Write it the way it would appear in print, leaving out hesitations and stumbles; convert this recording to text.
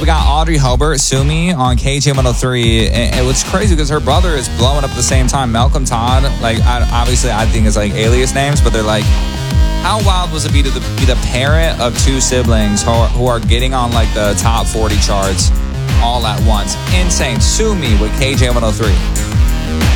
we got Audrey Hobart, Sumi on KJ103. And what's crazy because her brother is blowing up at the same time. Malcolm Todd, like, obviously I think it's like alias names, but they're like, how wild was it be to be the parent of two siblings who are getting on like the top 40 charts all at once? Insane. Sue me with KJ103.